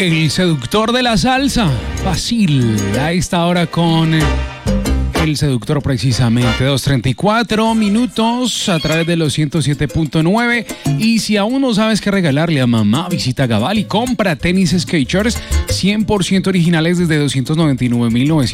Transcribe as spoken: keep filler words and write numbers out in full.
el seductor de la salsa, Basil, a esta hora con el seductor precisamente, dos treinta y cuatro minutos a través de los ciento siete punto nueve. Y si aún no sabes qué regalarle a mamá, visita Gabal y compra tenis Skechers cien por ciento originales desde doscientos noventa y nueve mil novecientos